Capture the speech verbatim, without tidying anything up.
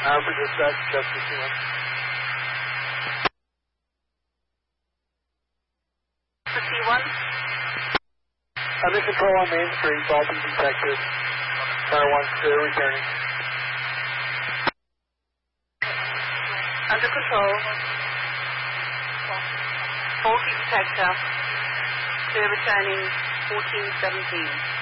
Alpha dispatch, Chester C one. C one. Under control on Main Street, faulty detected. Fire one clear, returning. Under control. Faulty detector. Clear returning fourteen seventeen.